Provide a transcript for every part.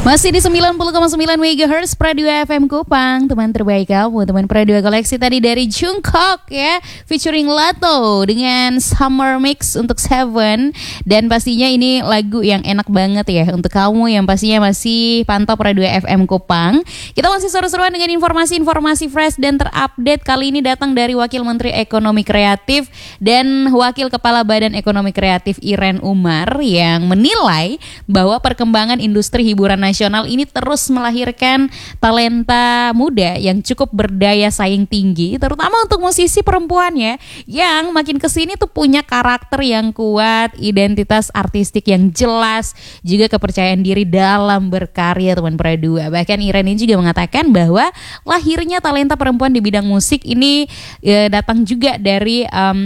Masih di 90,9 MHz Radio FM Kupang, teman terbaik kamu, teman Pradua Koleksi tadi dari Jungkook ya, featuring Lato dengan Summer Mix untuk Seven. Dan pastinya ini lagu yang enak banget ya untuk kamu yang pastinya masih pantau Pradua FM Kupang. Kita masih seru-seruan dengan informasi-informasi fresh dan terupdate. Kali ini datang dari Wakil Menteri Ekonomi Kreatif dan Wakil Kepala Badan Ekonomi Kreatif Iren Umar yang menilai bahwa perkembangan industri hiburan nasional ini terus melahirkan talenta muda yang cukup berdaya saing tinggi, terutama untuk musisi perempuan ya, yang makin kesini tuh punya karakter yang kuat, identitas artistik yang jelas, juga kepercayaan diri dalam berkarya, teman Pradua. Bahkan Iren ini juga mengatakan bahwa lahirnya talenta perempuan di bidang musik ini datang juga dari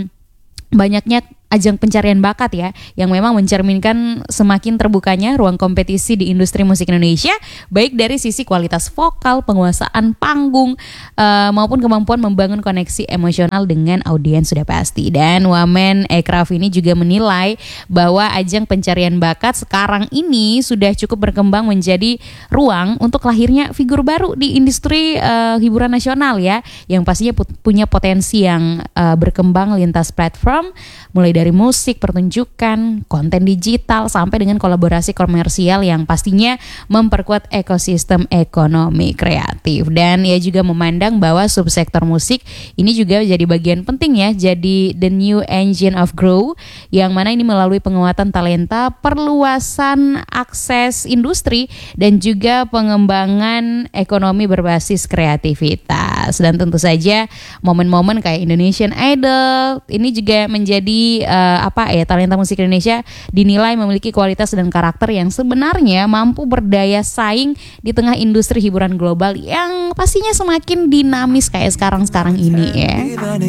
banyaknya ajang pencarian bakat ya, yang memang mencerminkan semakin terbukanya ruang kompetisi di industri musik Indonesia, baik dari sisi kualitas vokal, penguasaan panggung, maupun kemampuan membangun koneksi emosional dengan audiens sudah pasti. Dan Wamen Ekraf ini juga menilai bahwa ajang pencarian bakat sekarang ini sudah cukup berkembang menjadi ruang untuk lahirnya figur baru di industri hiburan nasional ya, yang pastinya punya potensi yang berkembang lintas platform, mulai dari musik, pertunjukan, konten digital, sampai dengan kolaborasi komersial yang pastinya memperkuat ekosistem ekonomi kreatif. Dan ia juga memandang bahwa subsektor musik ini juga jadi bagian penting ya, jadi the new engine of growth, yang mana ini melalui penguatan talenta, perluasan akses industri, dan juga pengembangan ekonomi berbasis kreativitas. Dan tentu saja momen-momen kayak Indonesian Idol ini juga menjadi talenta musik Indonesia dinilai memiliki kualitas dan karakter yang sebenarnya mampu berdaya saing di tengah industri hiburan global yang pastinya semakin dinamis kayak sekarang ini ya.